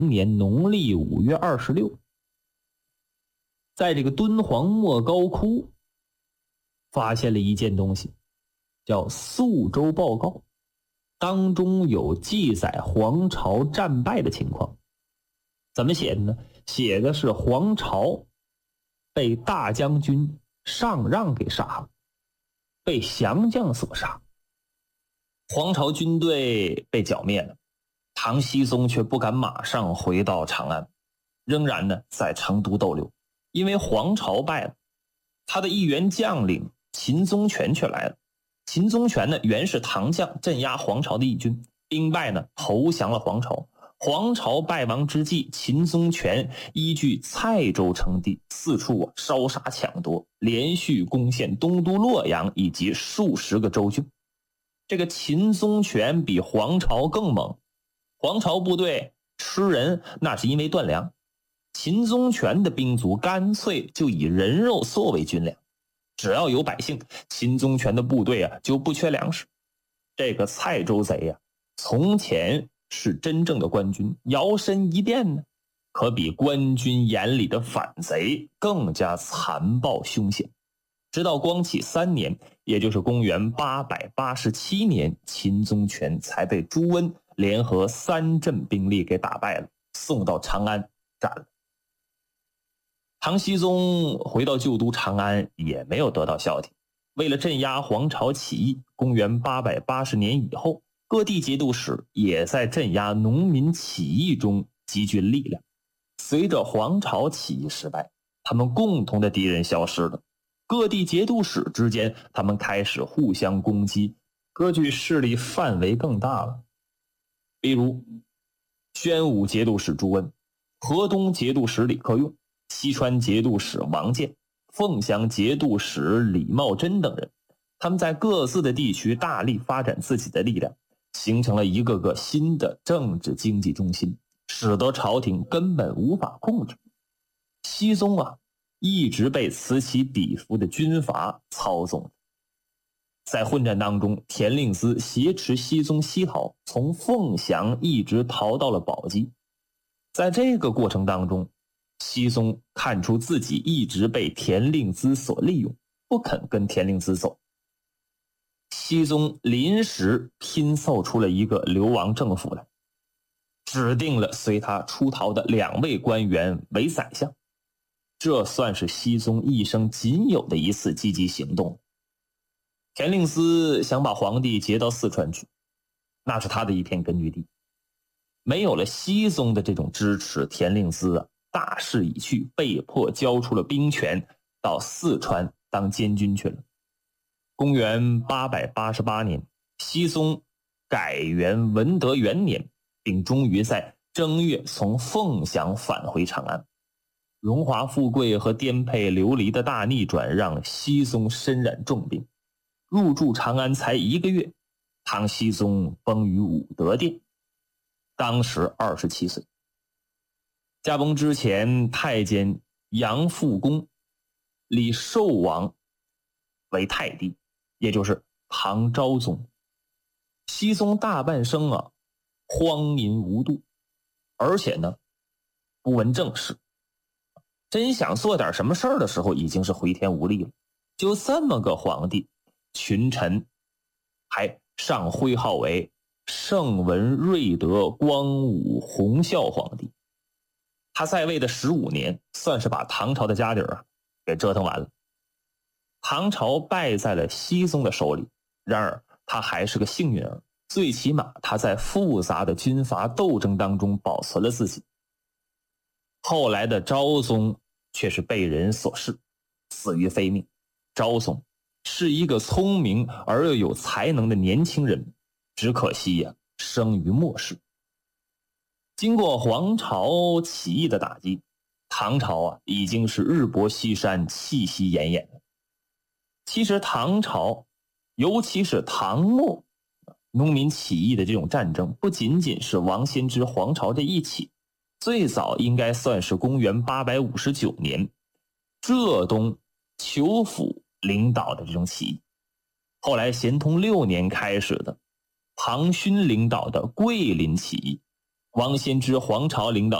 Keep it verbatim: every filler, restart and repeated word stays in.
年农历五月二十六，在这个敦煌莫高窟发现了一件东西，叫宿州报告，当中有记载黄巢战败的情况。怎么写的呢？写的是黄巢被大将军上让给杀了，被降将所杀。黄巢军队被剿灭了，唐僖宗却不敢马上回到长安，仍然呢在成都逗留。因为黄巢败了，他的一员将领秦宗权却来了。秦宗权呢原是唐将，镇压黄巢的义军，兵败呢投降了黄巢。黄巢败亡之际，秦宗权依据蔡州称帝，四处啊烧杀抢夺，连续攻陷东都洛阳以及数十个州郡。这个秦宗权比黄巢更猛，黄巢部队吃人那是因为断粮，秦宗权的兵卒干脆就以人肉作为军粮，只要有百姓，秦宗权的部队啊就不缺粮食。这个蔡州贼啊，从前是真正的官军，摇身一变呢，可比官军眼里的反贼更加残暴凶险。直到光启三年，也就是公元八百八十七年，秦宗权才被朱温联合三镇兵力给打败了，送到长安斩了。唐僖宗回到旧都长安也没有得到消停，为了镇压黄巢起义，公元八百八十年以后，各地节度使也在镇压农民起义中集聚力量。随着黄巢起义失败，他们共同的敌人消失了，各地节度使之间他们开始互相攻击，割据势力范围更大了。比如宣武节度使朱温、河东节度使李克用、西川节度使王建、凤翔节度使李茂贞等人，他们在各自的地区大力发展自己的力量，形成了一个个新的政治经济中心，使得朝廷根本无法控制。僖宗啊，一直被此起彼伏的军阀操纵着。在混战当中，田令孜挟持僖宗西逃，从凤翔一直逃到了宝鸡。在这个过程当中，僖宗看出自己一直被田令孜所利用，不肯跟田令孜走。僖宗临时拼凑出了一个流亡政府来，指定了随他出逃的两位官员为宰相，这算是僖宗一生仅有的一次积极行动。田令孜想把皇帝劫到四川去，那是他的一片根据地。没有了僖宗的这种支持，田令孜啊大势已去，被迫交出了兵权，到四川当监军去了。公元八百八十八年，僖宗改元文德元年，并终于在正月从凤翔返回长安。荣华富贵和颠沛流离的大逆转让僖宗身染重病，入住长安才一个月，唐僖宗崩于武德殿，当时二十七岁。驾崩之前，太监杨复恭立寿王为太帝，也就是唐昭宗。僖宗大半生啊，荒淫无度，而且呢，不闻政事。真想做点什么事儿的时候，已经是回天无力了。就这么个皇帝，群臣还上徽号为圣文瑞德光武弘孝皇帝。他在位的十五年，算是把唐朝的家底儿啊给折腾完了。唐朝败在了僖宗的手里，然而他还是个幸运儿，最起码他在复杂的军阀斗争当中保存了自己。后来的昭宗却是被人所弑，死于非命。昭宗是一个聪明而又有才能的年轻人，只可惜呀、啊，生于末世。经过黄巢起义的打击，唐朝啊已经是日薄西山，气息奄奄了。其实唐朝，尤其是唐末农民起义的这种战争，不仅仅是王仙芝黄巢这一起，最早应该算是公元八百五十九年浙东裘府领导的这种起义，后来咸通六年开始的庞勋领导的桂林起义， 王先知黄巢领导